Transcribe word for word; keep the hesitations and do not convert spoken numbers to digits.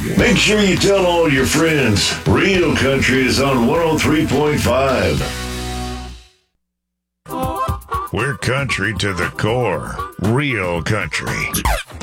Make sure you tell all your friends. Real Country is on one oh three point five. We're country to the core. Real country.